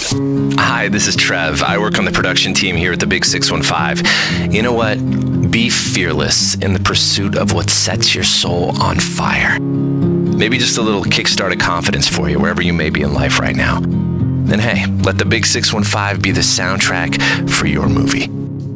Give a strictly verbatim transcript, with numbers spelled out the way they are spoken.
Hi, this is Trev. I work on the production team here at the Big six one five. You know what? Be fearless in the pursuit of what sets your soul on fire. Maybe just a little kickstart of confidence for you wherever you may be in life right now. Then hey, let the Big six one five be the soundtrack for your movie.